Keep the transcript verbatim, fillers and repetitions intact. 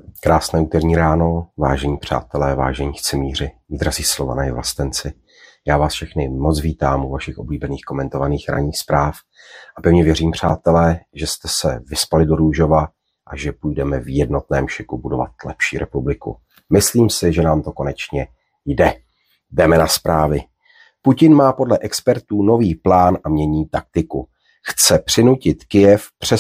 Krásné úterní ráno, vážení přátelé, vážení chcemíři, drazí Slované i vlastenci. Já vás všechny moc vítám u vašich oblíbených komentovaných ranních zpráv a pevně věřím, přátelé, že jste se vyspali do růžova a že půjdeme v jednotném šiku budovat lepší republiku. Myslím si, že nám to konečně jde. Jdeme na zprávy. Putin má podle expertů nový plán a mění taktiku. Chce přinutit Kyjev přes